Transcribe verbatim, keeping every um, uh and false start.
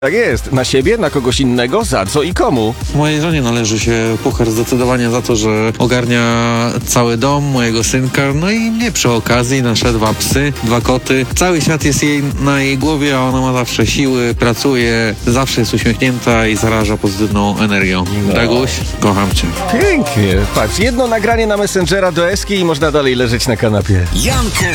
Tak jest. Na siebie, na kogoś innego, za co i komu. Mojej żonie należy się puchar zdecydowanie za to, że ogarnia cały dom, mojego synka, no i mnie przy okazji, nasze dwa psy, dwa koty. Cały świat jest jej na jej głowie, a ona ma zawsze siły, pracuje, zawsze jest uśmiechnięta i zaraża pozytywną energią. No. Daguś, kocham cię. Pięknie. Patrz, jedno nagranie na Messengera do Eski i można dalej leżeć na kanapie. Janko